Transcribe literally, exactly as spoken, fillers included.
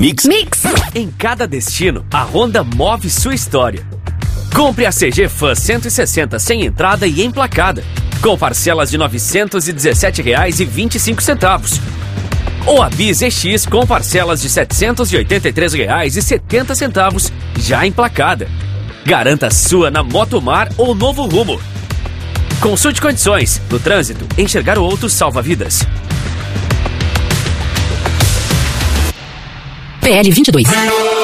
Mix. Mix. Em cada destino, a Honda move sua história. Compre a C G Fan cento e sessenta sem entrada e emplacada, com parcelas de novecentos e dezessete reais e vinte e cinco centavos. Ou a Bis E X com parcelas de setecentos e oitenta e três reais e setenta centavos, já emplacada. Garanta a sua na Motomar ou Novo Rumo. Consulte condições. No trânsito, enxergar o outro salva vidas. P L vinte e dois.